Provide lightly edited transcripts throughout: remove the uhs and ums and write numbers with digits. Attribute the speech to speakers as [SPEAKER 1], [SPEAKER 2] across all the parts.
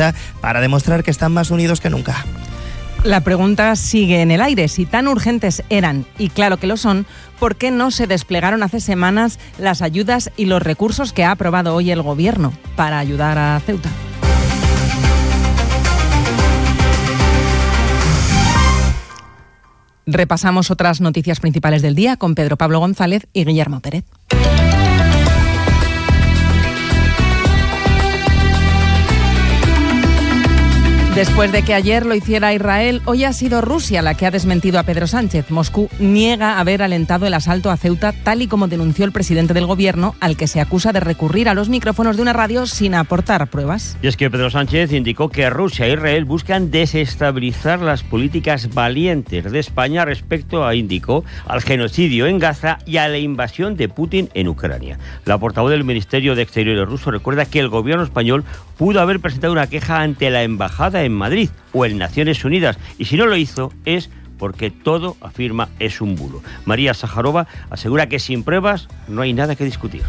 [SPEAKER 1] Ceuta para demostrar que están más unidos que nunca.
[SPEAKER 2] La pregunta sigue en el aire. Si tan urgentes eran, y claro que lo son, ¿por qué no se desplegaron hace semanas las ayudas y los recursos que ha aprobado hoy el Gobierno para ayudar a Ceuta? Repasamos otras noticias principales del día con Pedro Pablo González y Guillermo Pérez. Después de que ayer lo hiciera Israel, hoy ha sido Rusia la que ha desmentido a Pedro Sánchez. Moscú niega haber alentado el asalto a Ceuta, tal y como denunció el presidente del Gobierno, al que se acusa de recurrir a los micrófonos de una radio sin aportar pruebas.
[SPEAKER 3] Y es que Pedro Sánchez indicó que Rusia e Israel buscan desestabilizar las políticas valientes de España respecto indicó, al genocidio en Gaza y a la invasión de Putin en Ucrania. La portavoz del Ministerio de Exteriores ruso recuerda que el Gobierno español pudo haber presentado una queja ante la embajada en Madrid o en Naciones Unidas, y si no lo hizo es porque todo, afirma, es un bulo. María Sajarova asegura que sin pruebas no hay nada que discutir.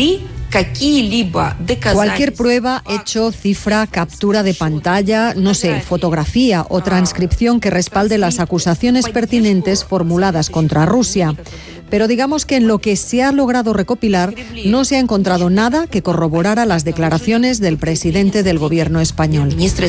[SPEAKER 4] Cualquier prueba, hecho, cifra, captura de pantalla, no sé, fotografía o transcripción que respalde las acusaciones pertinentes formuladas contra Rusia. Pero digamos que en lo que se ha logrado recopilar no se ha encontrado nada que corroborara las declaraciones del presidente del Gobierno español.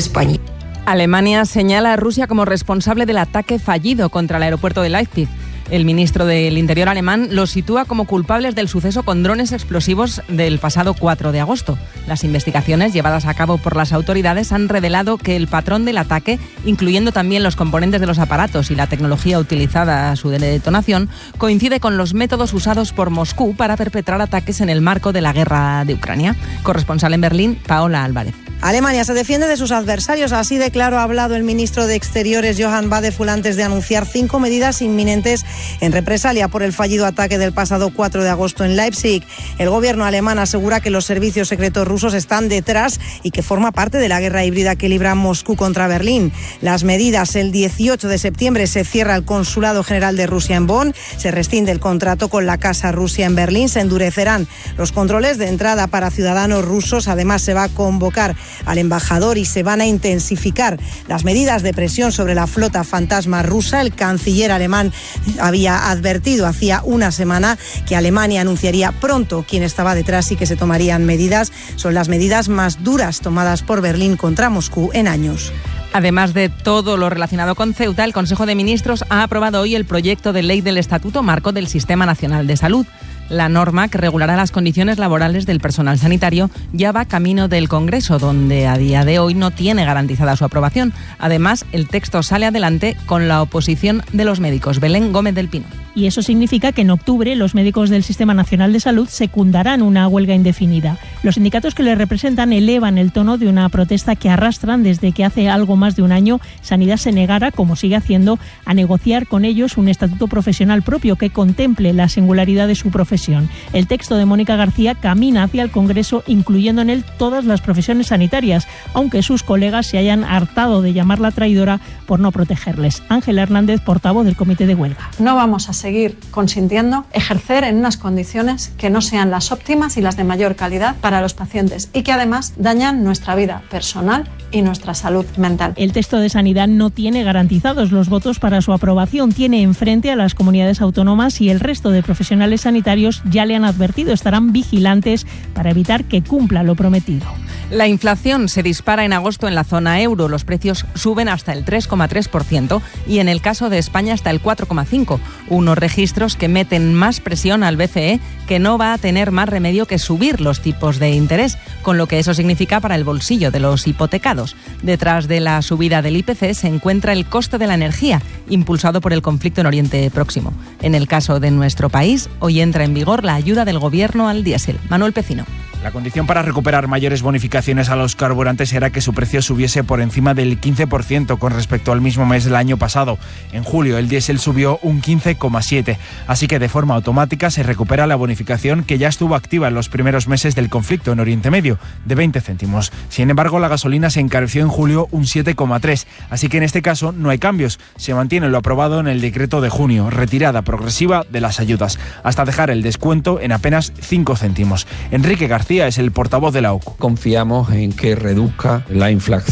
[SPEAKER 2] Alemania señala a Rusia como responsable del ataque fallido contra el aeropuerto de Leipzig. El ministro del Interior alemán los sitúa como culpables del suceso con drones explosivos del pasado 4 de agosto. Las investigaciones llevadas a cabo por las autoridades han revelado que el patrón del ataque, incluyendo también los componentes de los aparatos y la tecnología utilizada a su detonación, coincide con los métodos usados por Moscú para perpetrar ataques en el marco de la guerra de Ucrania. Corresponsal en Berlín, Paola Álvarez.
[SPEAKER 5] Alemania se defiende de sus adversarios, así de claro ha hablado el ministro de Exteriores Johann Vadeful antes de anunciar 5 medidas inminentes en represalia por el fallido ataque del pasado 4 de agosto en Leipzig. El gobierno alemán asegura que los servicios secretos rusos están detrás y que forma parte de la guerra híbrida que libra Moscú contra Berlín. Las medidas: el 18 de septiembre se cierra el Consulado General de Rusia en Bonn, se rescinde el contrato con la Casa Rusia en Berlín, se endurecerán los controles de entrada para ciudadanos rusos, además se va a convocar al embajador y se van a intensificar las medidas de presión sobre la flota fantasma rusa. El canciller alemán había advertido hacía una semana que Alemania anunciaría pronto quién estaba detrás y que se tomarían medidas. Son las medidas más duras tomadas por Berlín contra Moscú en años.
[SPEAKER 2] Además de todo lo relacionado con Ceuta, el Consejo de Ministros ha aprobado hoy el proyecto de ley del Estatuto Marco del Sistema Nacional de Salud. La norma que regulará las condiciones laborales del personal sanitario ya va camino del Congreso, donde a día de hoy no tiene garantizada su aprobación. Además, el texto sale adelante con la oposición de los médicos. Belén Gómez del Pino.
[SPEAKER 6] Y eso significa que en octubre los médicos del Sistema Nacional de Salud secundarán una huelga indefinida. Los sindicatos que les representan elevan el tono de una protesta que arrastran desde que hace algo más de un año Sanidad se negara, como sigue haciendo, a negociar con ellos un estatuto profesional propio que contemple la singularidad de su profesión. El texto de Mónica García camina hacia el Congreso, incluyendo en él todas las profesiones sanitarias, aunque sus colegas se hayan hartado de llamarla traidora por no protegerles. Ángela Hernández, portavoz del Comité de Huelga.
[SPEAKER 7] No vamos a seguir consintiendo ejercer en unas condiciones que no sean las óptimas y las de mayor calidad para los pacientes y que además dañan nuestra vida personal y nuestra salud mental.
[SPEAKER 6] El texto de Sanidad no tiene garantizados los votos para su aprobación. Tiene enfrente a las comunidades autónomas y el resto de profesionales sanitarios ya le han advertido, estarán vigilantes para evitar que cumpla lo prometido.
[SPEAKER 2] La inflación se dispara en agosto en la zona euro. Los precios suben hasta el 3,3% y en el caso de España hasta el 4,5%. Unos registros que meten más presión al BCE, que no va a tener más remedio que subir los tipos de interés, con lo que eso significa para el bolsillo de los hipotecados. Detrás de la subida del IPC se encuentra el coste de la energía, impulsado por el conflicto en Oriente Próximo. En el caso de nuestro país, hoy entra en vigor la ayuda del Gobierno al diésel. Manuel Pecino.
[SPEAKER 8] La condición para recuperar mayores bonificaciones a los carburantes era que su precio subiese por encima del 15% con respecto al mismo mes del año pasado. En julio el diésel subió un 15,7%, así que de forma automática se recupera la bonificación que ya estuvo activa en los primeros meses del conflicto en Oriente Medio, de 20 céntimos. Sin embargo, la gasolina se encareció en julio un 7,3%, así que en este caso no hay cambios. Se mantiene lo aprobado en el decreto de junio, retirada progresiva de las ayudas, hasta dejar el descuento en apenas 5 céntimos. Enrique García es el portavoz de la OCU.
[SPEAKER 9] Confiamos en que reduzca la inflación